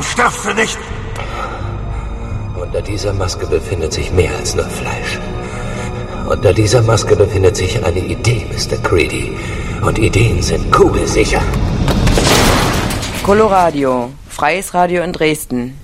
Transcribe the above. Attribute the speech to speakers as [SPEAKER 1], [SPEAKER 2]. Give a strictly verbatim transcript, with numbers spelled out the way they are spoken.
[SPEAKER 1] Warum stirbst du nicht?
[SPEAKER 2] Unter dieser Maske befindet sich mehr als nur Fleisch. Unter dieser Maske befindet sich eine Idee, Mister Creedy. Und Ideen sind kugelsicher.
[SPEAKER 3] Coloradio, freies Radio in Dresden.